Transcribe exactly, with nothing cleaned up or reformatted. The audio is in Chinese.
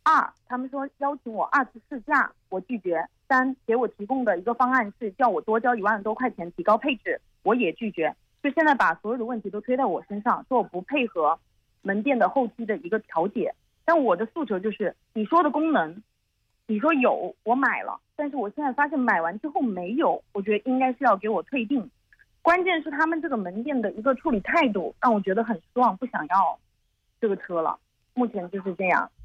二，他们说邀请我二次试驾，我拒绝。三，给我提供的一个方案是叫我多交一万多块钱提高配置，我也拒绝。就现在把所有的问题都推到我身上，说我不配合门店的后期的一个调解。但我的诉求就是，你说的功能，你说有，我买了，但是我现在发现买完之后没有，我觉得应该是要给我退订。关键是他们这个门店的一个处理态度让我觉得很失望，不想要这个车了。目前就是这样。